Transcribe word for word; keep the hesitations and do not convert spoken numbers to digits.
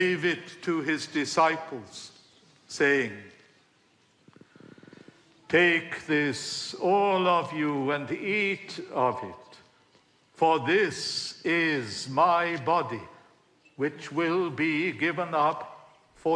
gave it to his disciples, saying, "Take this, all of you, and eat of it, for this is my body, which will be given up